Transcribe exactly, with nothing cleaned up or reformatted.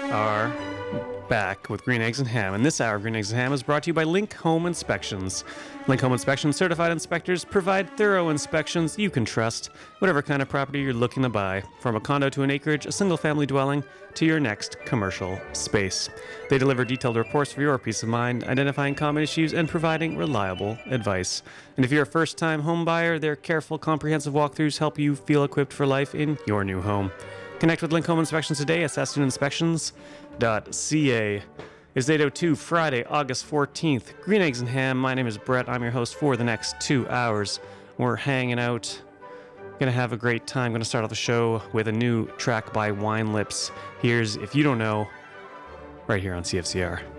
are back with Green Eggs and Ham, and this hour of Green Eggs and Ham is brought to you by Link Home Inspections. Link Home Inspections certified inspectors provide thorough inspections you can trust, whatever kind of property you're looking to buy, from a condo to an acreage, a single-family dwelling, to your next commercial space. They deliver detailed reports for your peace of mind, identifying common issues and providing reliable advice. And if you're a first-time home buyer, their careful, comprehensive walkthroughs help you feel equipped for life in your new home. Connect with Link Home Inspections today at sassoon inspections dot c a. It's eight oh two, Friday, August fourteenth. Green Eggs and Ham. My name is Brett. I'm your host for the next two hours. We're hanging out. Gonna have a great time. Gonna start off the show with a new track by Wine Lips. Here's If You Don't Know, right here on C F C R.